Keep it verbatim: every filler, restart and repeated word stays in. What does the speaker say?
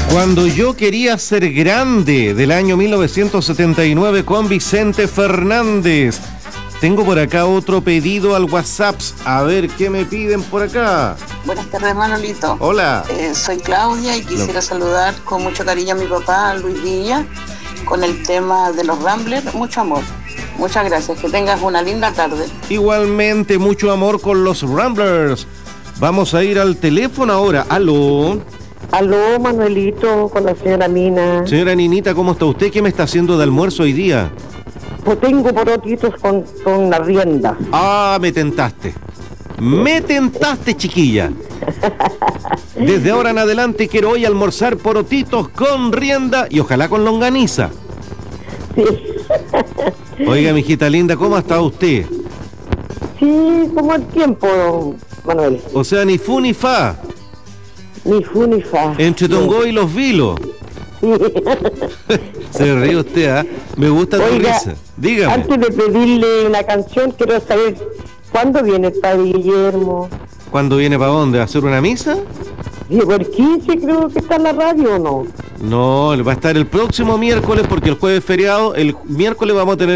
Cuando yo quería ser grande, del año mil novecientos setenta y nueve, con Vicente Fernández. Tengo por acá otro pedido al WhatsApp. A ver, ¿qué me piden por acá? Buenas tardes, Manolito. Hola. Eh, soy Claudia y quisiera no. saludar con mucho cariño a mi papá, Luis Villa, con el tema de los Ramblers. Mucho amor. Muchas gracias. Que tengas una linda tarde. Igualmente, mucho amor con los Ramblers. Vamos a ir al teléfono ahora. Aló. Aló, Manuelito, con la señora Nina. Señora Ninita, ¿cómo está usted? ¿Qué me está haciendo de almuerzo hoy día? Pues tengo porotitos con, con la rienda. Ah, me tentaste. Me tentaste, chiquilla. Desde ahora en adelante quiero hoy almorzar porotitos con rienda y ojalá con longaniza. Sí. Oiga, mijita linda, ¿cómo está usted? Sí, como el tiempo, Manuel. O sea, ni fu ni fa. Ni fu ni fa. Entre Tongo y los Vilos. Sí. Se ríe usted, ¿ah? ¿eh? Me gusta tu Oiga, risa. Dígame. Antes de pedirle una canción, quiero saber cuándo viene el padre Guillermo. ¿Cuándo viene para dónde? ¿A hacer una misa? Digo, el quince creo que está en la radio, ¿o no? No, va a estar el próximo miércoles porque el jueves es feriado. El miércoles vamos a tener